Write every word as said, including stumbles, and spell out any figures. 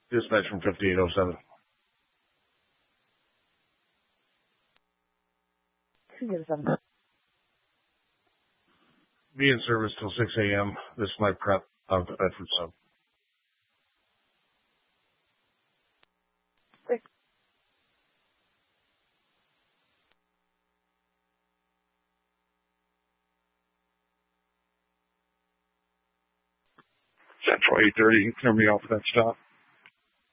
Dispatch from fifty-eight oh seven. Be in service till six a.m. This is my prep of the Bedford sub. Central eight thirty, you can turn me off at that stop.